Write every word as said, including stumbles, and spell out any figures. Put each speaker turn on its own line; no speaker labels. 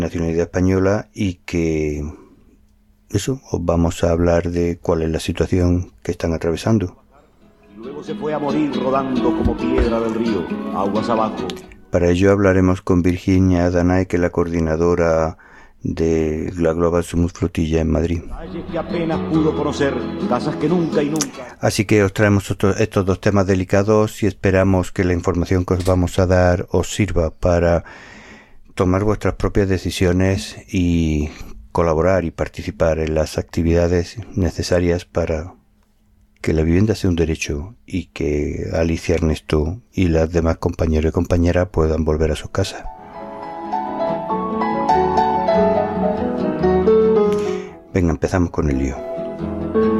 nacionalidad española y que eso, os vamos a hablar de cuál es la situación que están atravesando.
Y luego se fue a morir rodando como piedra del río, aguas abajo.
Para ello hablaremos con Virginia Danae, que es la coordinadora de la Global Sumus Flotilla en Madrid.
Calles que apenas pudo conocer, casas que nunca y nunca.
Así que os traemos otro, estos dos temas delicados y esperamos que la información que os vamos a dar os sirva para tomar vuestras propias decisiones y colaborar y participar en las actividades necesarias para que la vivienda sea un derecho y que Alicia, Ernesto y las demás compañeros y compañeras puedan volver a sus casas. Venga, empezamos con el lío.